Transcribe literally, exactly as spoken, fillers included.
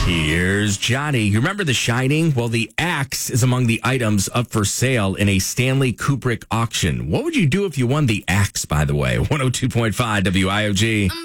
Here's Johnny. You remember The Shining? Well, the axe is among the items up for sale in a Stanley Kubrick auction. What would you do if you won the axe, by the way? one oh two point five W I O G.